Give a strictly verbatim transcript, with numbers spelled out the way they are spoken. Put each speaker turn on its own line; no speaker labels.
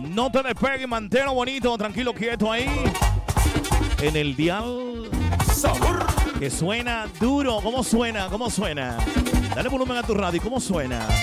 No te despegues, mantelo bonito, tranquilo, quieto ahí. En el dial.
Sabor.
Que suena duro. ¿Cómo suena? ¿Cómo suena? Dale volumen a tu radio. ¿Cómo suena?